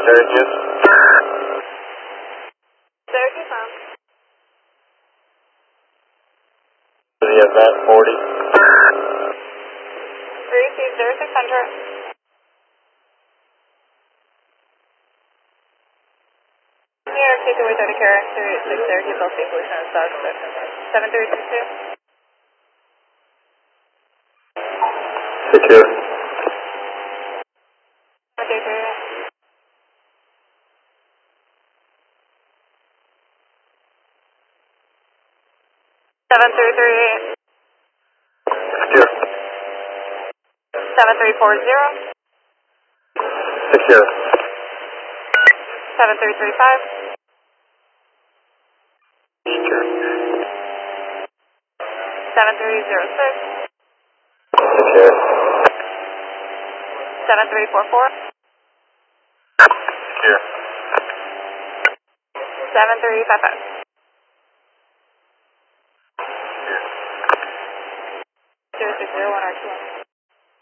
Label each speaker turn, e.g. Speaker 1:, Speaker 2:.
Speaker 1: Syracuse.
Speaker 2: Syracuse, home.
Speaker 1: To the event 40.
Speaker 2: 320-600. New York, takeaway 30 care, 386 Syracuse, all safe solution is 7322.
Speaker 1: Secure.
Speaker 2: Okay, sir. 7338.
Speaker 1: Secure.
Speaker 2: 7340.
Speaker 1: Secure.
Speaker 2: 7335.
Speaker 1: Secure.
Speaker 2: 7306.
Speaker 1: Secure.
Speaker 2: 7344.
Speaker 1: Secure.
Speaker 2: 7355. 0601 R2.